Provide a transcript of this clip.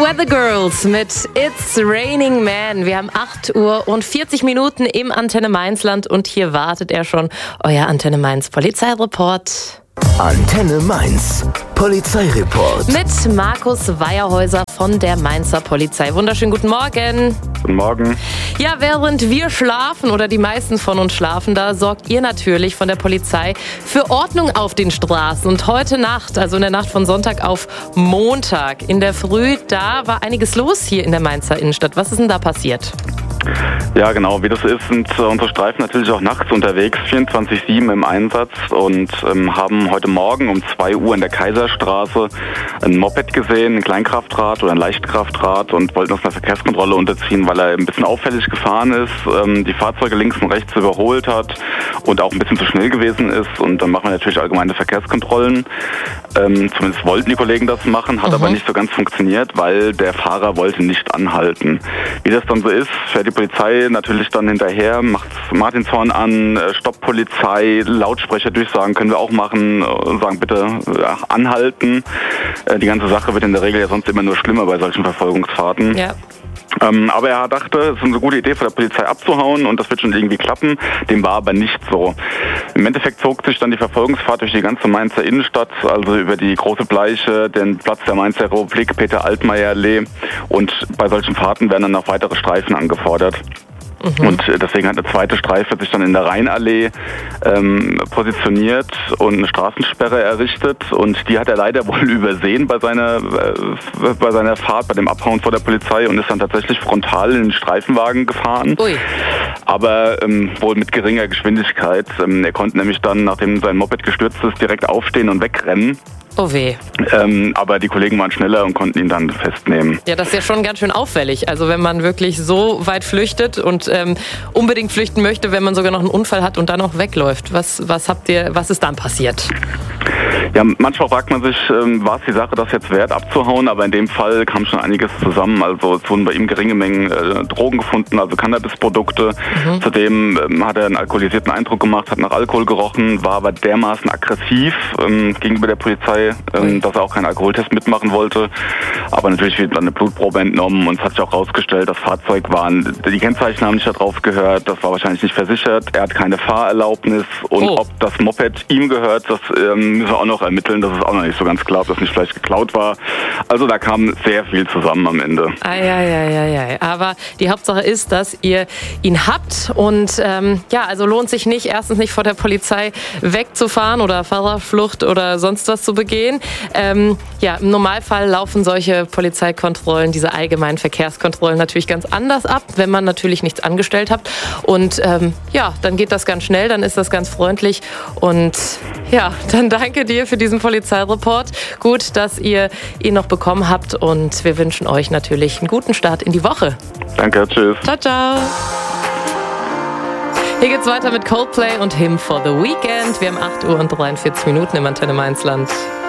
Weather Girls mit It's Raining Man. Wir haben 8 Uhr und 40 Minuten im Antenne Mainzland und hier wartet er schon, euer Antenne Mainz Polizeireport. Antenne Mainz Polizeireport. Mit Markus Weierhäuser von der Mainzer Polizei. Wunderschönen guten Morgen. Guten Morgen. Ja, während wir schlafen oder die meisten von uns schlafen, da sorgt ihr natürlich von der Polizei für Ordnung auf den Straßen. Und heute Nacht, also in der Nacht von Sonntag auf Montag, in der Früh, da war einiges los hier in der Mainzer Innenstadt. Was ist denn da passiert? Ja, genau, wie das ist, sind unsere Streifen natürlich auch nachts unterwegs, 24/7 im Einsatz und haben heute Morgen um 2 Uhr in der Kaiserstraße ein Moped gesehen, ein Kleinkraftrad oder ein Leichtkraftrad und wollten uns einer Verkehrskontrolle unterziehen, weil er ein bisschen auffällig gefahren ist, die Fahrzeuge links und rechts überholt hat und auch ein bisschen zu schnell gewesen ist. Und dann machen wir natürlich allgemeine Verkehrskontrollen. Zumindest wollten die Kollegen das machen, hat aber nicht so ganz funktioniert, weil der Fahrer wollte nicht anhalten. Wie das dann so ist, fährt die Polizei natürlich dann hinterher, macht Martinshorn an, Stopp Polizei, Lautsprecher durchsagen können wir auch machen, sagen bitte anhalten. Die ganze Sache wird in der Regel ja sonst immer nur schlimmer bei solchen Verfolgungsfahrten. Ja. Aber er dachte, es ist eine gute Idee, von der Polizei abzuhauen und das wird schon irgendwie klappen. Dem war aber nicht so. Im Endeffekt zog sich dann die Verfolgungsfahrt durch die ganze Mainzer Innenstadt, also über die Große Bleiche, den Platz der Mainzer Republik, Peter-Altmaier-Allee, und bei solchen Fahrten werden dann noch weitere Streifen angefordert. Und deswegen hat eine zweite Streife sich dann in der Rheinallee positioniert und eine Straßensperre errichtet. Und die hat er leider wohl übersehen bei seiner Fahrt, bei dem Abhauen vor der Polizei, und ist dann tatsächlich frontal in den Streifenwagen gefahren. Ui. Aber wohl mit geringer Geschwindigkeit. Er konnte nämlich dann, nachdem sein Moped gestürzt ist, direkt aufstehen und wegrennen. Oh weh. Aber die Kollegen waren schneller und konnten ihn dann festnehmen. Ja, das ist ja schon ganz schön auffällig. Also wenn man wirklich so weit flüchtet und unbedingt flüchten möchte, wenn man sogar noch einen Unfall hat und dann noch wegläuft. Was ist dann passiert? Ja, manchmal fragt man sich, war es die Sache, das jetzt wert abzuhauen, aber in dem Fall kam schon einiges zusammen. Also es wurden bei ihm geringe Mengen Drogen gefunden, also Cannabisprodukte. Zudem hat er einen alkoholisierten Eindruck gemacht, hat nach Alkohol gerochen, war aber dermaßen aggressiv gegenüber der Polizei, dass er auch keinen Alkoholtest mitmachen wollte. Aber natürlich wird dann eine Blutprobe entnommen und es hat sich auch herausgestellt, das Fahrzeug die Kennzeichen haben nicht darauf gehört, das war wahrscheinlich nicht versichert, er hat keine Fahrerlaubnis und ob das Moped ihm gehört, das müssen wir auch noch ermitteln, das ist auch noch nicht so ganz klar, ob das nicht vielleicht geklaut war. Also da kam sehr viel zusammen am Ende. Aber die Hauptsache ist, dass ihr ihn habt und also lohnt sich nicht, erstens nicht vor der Polizei wegzufahren oder Fahrerflucht oder sonst was zu begehen. Im Normalfall laufen solche Polizeikontrollen, diese allgemeinen Verkehrskontrollen natürlich ganz anders ab, wenn man natürlich nichts angestellt hat. Und dann geht das ganz schnell, dann ist das ganz freundlich und dann danke dir für diesen Polizeireport. Gut, dass ihr ihn noch bekommen habt und wir wünschen euch natürlich einen guten Start in die Woche. Danke, tschüss. Ciao, ciao. Hier geht's weiter mit Coldplay und Him for the Weekend. Wir haben 8 Uhr und 43 Minuten im Antenne Mainzland.